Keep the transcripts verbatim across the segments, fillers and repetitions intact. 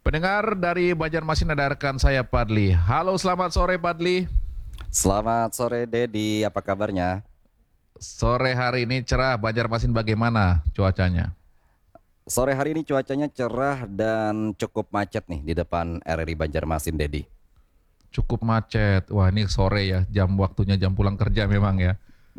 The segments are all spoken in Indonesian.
Pendengar dari Banjarmasin, ada rekan saya Padli. Halo, selamat sore Padli. Selamat sore Dedi, apa kabarnya? Sore hari ini cerah, Banjarmasin bagaimana cuacanya? Sore hari ini cuacanya cerah dan cukup macet nih di depan R R I Banjarmasin, Dedi. Cukup macet. Wah, ini sore ya, jam waktunya jam pulang kerja memang ya.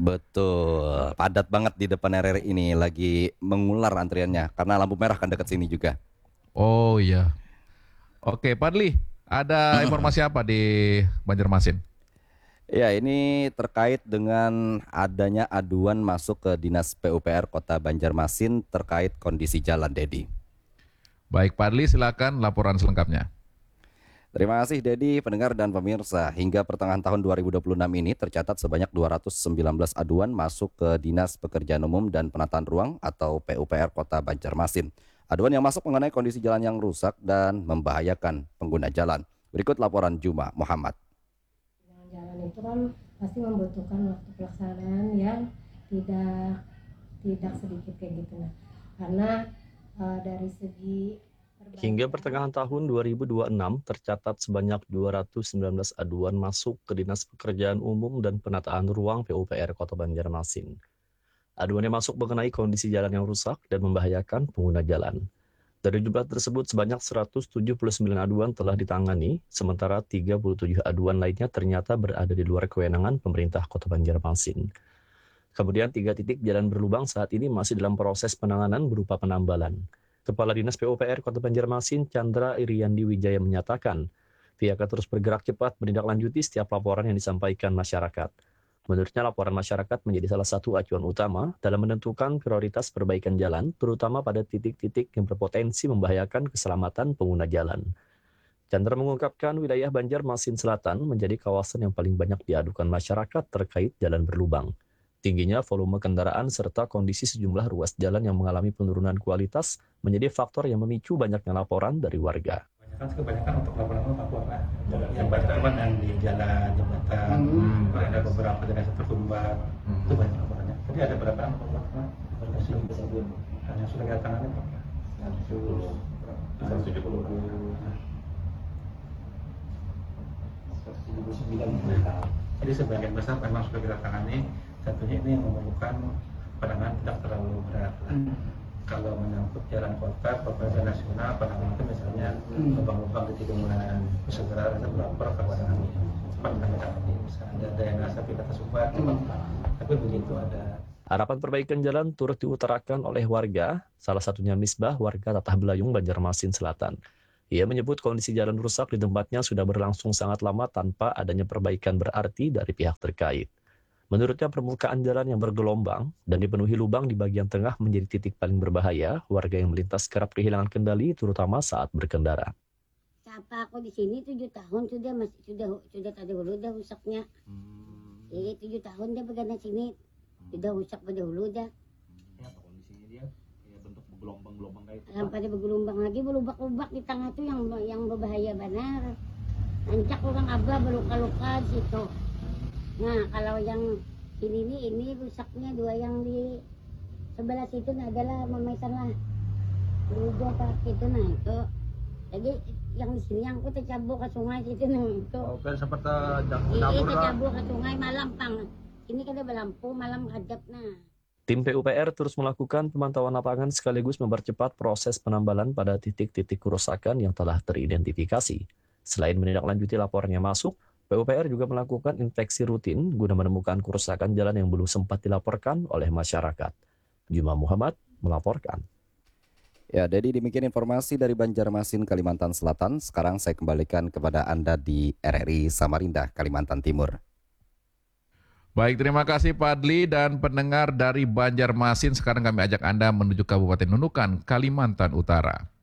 Betul, padat banget di depan R R I ini, lagi mengular antriannya karena lampu merah kan dekat sini juga. Oh iya. Oke, Padli, ada informasi apa di Banjarmasin? Ya, ini terkait dengan adanya aduan masuk ke Dinas P U P R Kota Banjarmasin terkait kondisi jalan, Dedi. Baik Padli, silakan laporan selengkapnya. Terima kasih Dedi, pendengar dan pemirsa. Hingga pertengahan tahun dua ribu dua puluh enam ini tercatat sebanyak dua ratus sembilan belas aduan masuk ke Dinas Pekerjaan Umum dan Penataan Ruang atau P U P R Kota Banjarmasin. Aduan yang masuk mengenai kondisi jalan yang rusak dan membahayakan pengguna jalan. Berikut laporan Juma Muhammad. Jalan itu kan pasti membutuhkan waktu pelaksanaan yang tidak tidak sedikit kayak gitu, nah karena uh, dari segi Hingga pertengahan tahun dua ribu dua puluh enam tercatat sebanyak dua ratus sembilan belas aduan masuk ke Dinas Pekerjaan Umum dan Penataan Ruang P U P R Kota Banjarmasin. Aduan yang masuk mengenai kondisi jalan yang rusak dan membahayakan pengguna jalan. Dari jumlah tersebut sebanyak seratus tujuh puluh sembilan aduan telah ditangani, sementara tiga puluh tujuh aduan lainnya ternyata berada di luar kewenangan pemerintah Kota Banjarmasin. Kemudian tiga titik jalan berlubang saat ini masih dalam proses penanganan berupa penambalan. Kepala Dinas P U P R Kota Banjarmasin, Chandra Iriandi Wijaya menyatakan, pihaknya terus bergerak cepat menindaklanjuti setiap laporan yang disampaikan masyarakat. Menurutnya laporan masyarakat menjadi salah satu acuan utama dalam menentukan prioritas perbaikan jalan, terutama pada titik-titik yang berpotensi membahayakan keselamatan pengguna jalan. Chandra mengungkapkan wilayah Banjarmasin Selatan menjadi kawasan yang paling banyak diadukan masyarakat terkait jalan berlubang. Tingginya volume kendaraan serta kondisi sejumlah ruas jalan yang mengalami penurunan kualitas menjadi faktor yang memicu banyaknya laporan dari warga. Kebanyakan kebanyakan untuk laporan lapor lah. Yang banyak kan yang di jalan jembatan, hmm. ada beberapa jalan yang tertumbat, hmm. itu banyak laporannya. Jadi ada berapa laporan? Yang sudah kita tangani berapa? seratus tujuh puluh. Jadi sebagian besar memang sudah kita tangani. Tentunya ini memerlukan penanganan tidak terlalu berat. Hmm. Kalau menyangkut jalan kota, jalan nasional, penanganan itu misalnya lubang-lubang di tikungan, segera ada berapa kepada kami, cepat kami tangani. Misalnya ada daya nasa kita tersumbat, tapi begitu ada. Harapan perbaikan jalan turut diutarakan oleh warga, salah satunya Misbah, warga Tatah Belayung, Banjarmasin Selatan. Ia menyebut kondisi jalan rusak di tempatnya sudah berlangsung sangat lama tanpa adanya perbaikan berarti dari pihak terkait. Menurutnya permukaan jalan yang bergelombang dan dipenuhi lubang di bagian tengah menjadi titik paling berbahaya. Warga yang melintas kerap kehilangan kendali terutama saat berkendara. Siapa aku di sini tujuh tahun sudah masih sudah sudah tadi dulu dah rusaknya. Hmm. Eh tujuh tahun dia bergana sini hmm. sudah rusak pada dulu dah. Ya apa kondisinya dia? Ya bentuk bergelombang-gelombang kayak itu. Sampai bergelombang lagi berubah-ubah di tengah tuh yang yang berbahaya benar. Ancak orang abah berluka-luka di situ. Nah kalau yang ini nih ini rusaknya dua yang di sebelah situ nah, adalah memaisan lah dua pak itu nah itu jadi yang di sini yang aku tercabuk ke sungai situ nah itu Oh, kan seperti ini tercabuk ke sungai malam pang ini kan ada lampu malam hadap nah. Tim P U P R terus melakukan pemantauan lapangan sekaligus mempercepat proses penambalan pada titik-titik kerusakan yang telah teridentifikasi. Selain menindaklanjuti laporan yang masuk, P U P R juga melakukan inspeksi rutin guna menemukan kerusakan jalan yang belum sempat dilaporkan oleh masyarakat. Juma Muhammad melaporkan. Ya, Dedi, demikian informasi dari Banjarmasin, Kalimantan Selatan. Sekarang saya kembalikan kepada Anda di R R I Samarinda, Kalimantan Timur. Baik, terima kasih Padli dan pendengar dari Banjarmasin. Sekarang kami ajak Anda menuju Kabupaten Nunukan, Kalimantan Utara.